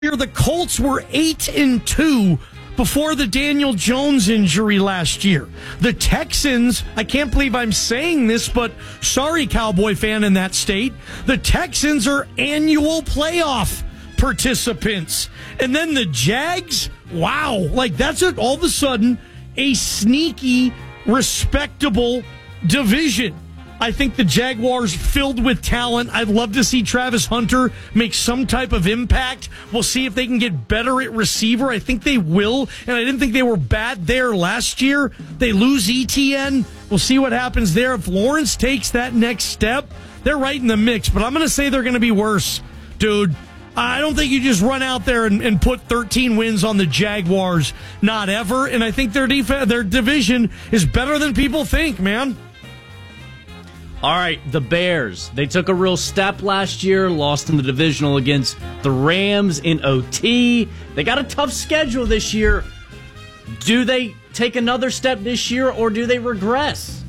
The Colts were 8-2 before the Daniel Jones injury last year. The Texans, I can't believe I'm saying this, but sorry, Cowboy fan in that state, the Texans are annual playoff participants. And then the Jags, wow, like that's all of a sudden a sneaky, respectable division. I think the Jaguars filled with talent. I'd love to see Travis Hunter make some type of impact. We'll see if they can get better at receiver. I think they will, and I didn't think they were bad there last year. They lose ETN. We'll see what happens there. If Lawrence takes that next step, they're right in the mix, but I'm going to say they're going to be worse. Dude, I don't think you just run out there and put 13 wins on the Jaguars. Not ever, and I think their division is better than people think, man. All right, the Bears. They took a real step last year, lost in the divisional against the Rams in OT. They got a tough schedule this year. Do they take another step this year, or do they regress?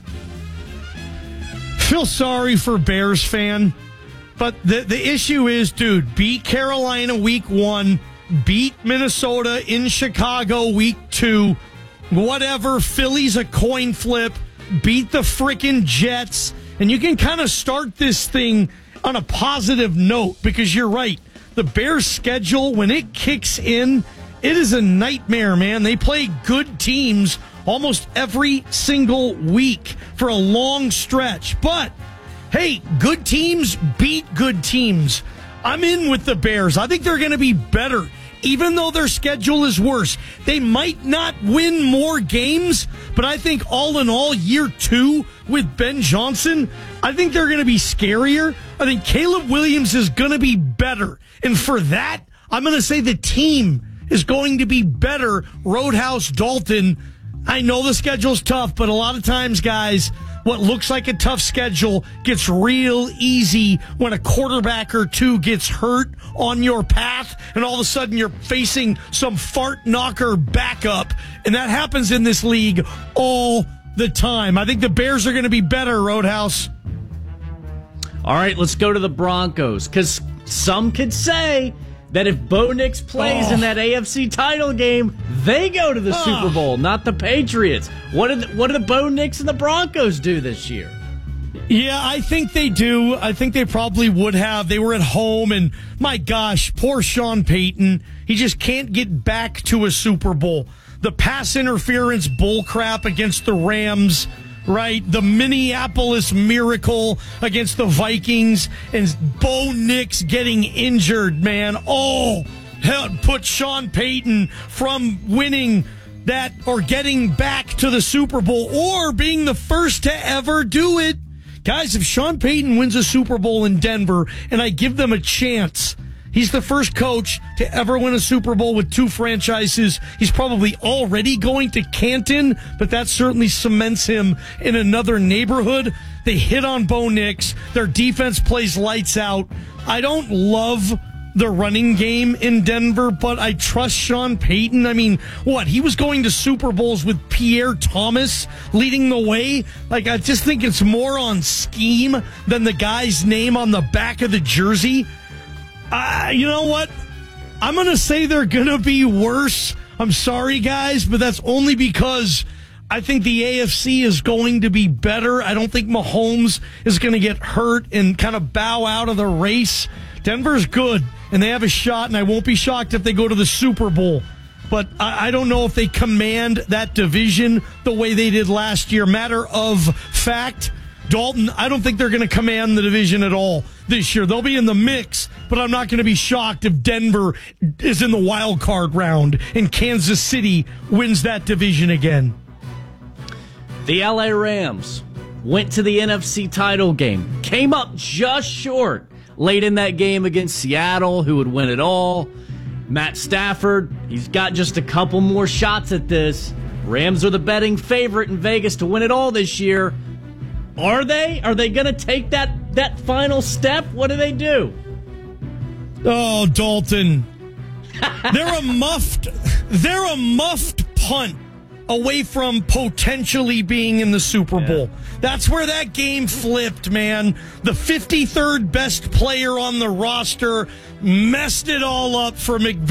Feel sorry for Bears fan, but the issue is, dude, beat Carolina week 1, beat Minnesota in Chicago week 2, whatever, Philly's a coin flip, beat the frickin' Jets. And you can kind of start this thing on a positive note because you're right. The Bears' schedule, when it kicks in, it is a nightmare, man. They play good teams almost every single week for a long stretch. But, hey, good teams beat good teams. I'm in with the Bears. I think they're going to be better. Even though their schedule is worse, they might not win more games, but I think all in all, year 2 with Ben Johnson, I think they're going to be scarier. I think Caleb Williams is going to be better. And for that, I'm going to say the team is going to be better. Roadhouse Dalton, I know the schedule's tough, but a lot of times, guys, what looks like a tough schedule gets real easy when a quarterback or two gets hurt on your path, and all of a sudden you're facing some fart knocker backup, and that happens in this league all the time. I think the Bears are going to be better, Roadhouse. All right, let's go to the Broncos, because some could say that if Bo Nix plays in that AFC title game, they go to the Super Bowl, not the Patriots. What did the Bo Nix and the Broncos do this year? Yeah, I think they do. I think they probably would have. They were at home, and my gosh, poor Sean Payton. He just can't get back to a Super Bowl. The pass interference bullcrap against the Rams, right? The Minneapolis Miracle against the Vikings, and Bo Nix getting injured, man. Oh, hell, put Sean Payton from winning that or getting back to the Super Bowl or being the first to ever do it. Guys, if Sean Payton wins a Super Bowl in Denver and I give them a chance, he's the first coach to ever win a Super Bowl with 2 franchises. He's probably already going to Canton, but that certainly cements him in another neighborhood. They hit on Bo Nix. Their defense plays lights out. I don't love the running game in Denver, but I trust Sean Payton. I mean, he was going to Super Bowls with Pierre Thomas leading the way. Like, I just think it's more on scheme than the guy's name on the back of the jersey. You know what? I'm going to say they're going to be worse. I'm sorry, guys, but that's only because I think the AFC is going to be better. I don't think Mahomes is going to get hurt and kind of bow out of the race. Denver's good, and they have a shot, and I won't be shocked if they go to the Super Bowl. But I don't know if they command that division the way they did last year. Matter of fact, Dalton, I don't think they're going to command the division at all this year. They'll be in the mix, but I'm not going to be shocked if Denver is in the wild card round and Kansas City wins that division again. The LA Rams went to the NFC title game, came up just short late in that game against Seattle, who would win it all. Matt Stafford, he's got just a couple more shots at this. Rams are the betting favorite in Vegas to win it all this year. Are they? Are they going to take that final step? What do they do? Oh, Dalton. They're a muffed punt away from potentially being in the Super Bowl. That's where that game flipped, man. The 53rd best player on the roster messed it all up for McVay.